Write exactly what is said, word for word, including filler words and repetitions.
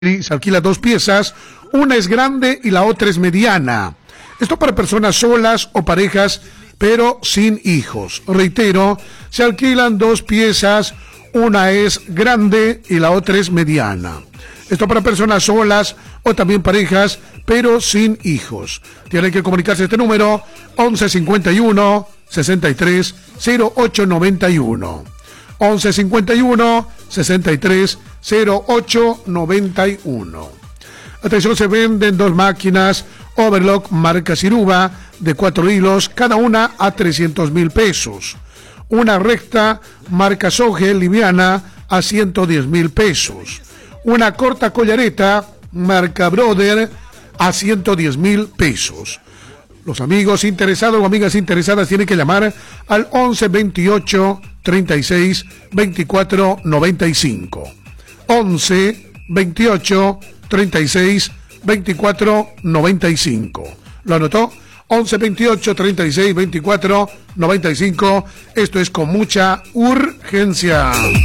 se alquila dos piezas, una es grande y la otra es mediana. Esto para personas solas o parejas, pero sin hijos. Reitero, se alquilan dos piezas, una es grande y la otra es mediana. Esto para personas solas o también parejas, pero sin hijos. Tienen que comunicarse a este número, once cincuenta y uno, sesenta y tres, cero ocho noventa y uno. once cincuenta y uno, sesenta y tres, cero ocho noventa y uno. Atención, se venden dos máquinas Overlock marca Ciruba de cuatro hilos, cada una a trescientos mil pesos. Una recta marca Sogel liviana a ciento diez mil pesos. Una corta collareta marca Brother a ciento diez mil pesos. Los amigos interesados o amigas interesadas tienen que llamar al once veintiocho treinta y seis veinticuatro noventa y cinco. once veintiocho treinta y seis veinticuatro noventa y cinco. ¿Lo anotó? once veintiocho treinta y seis veinticuatro noventa y cinco. Esto es con mucha urgencia.